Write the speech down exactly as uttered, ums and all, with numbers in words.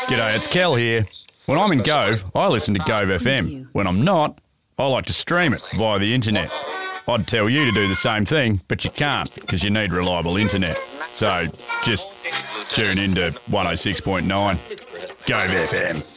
G'day, it's Kel here. When I'm in Gove, I listen to Gove F M. When I'm not, I like to stream it via the internet. I'd tell you to do the same thing, but you can't because you need reliable internet. So just tune in to one oh six point nine. Gove F M.